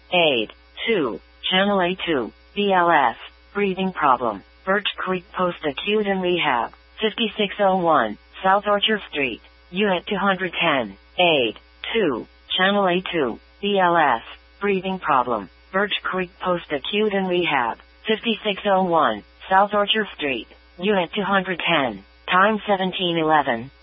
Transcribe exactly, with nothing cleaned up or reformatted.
Aid. two. Channel A two. B L S. Breathing problem. Birch Creek Post Acute and Rehab. fifty-six oh one. South Orchard Street. Unit two hundred ten. Aid. two. Channel A two. B L S. Breathing problem. Birch Creek Post Acute and Rehab. fifty-six oh one. South Orchard Street. Unit two hundred ten. Time seventeen eleven.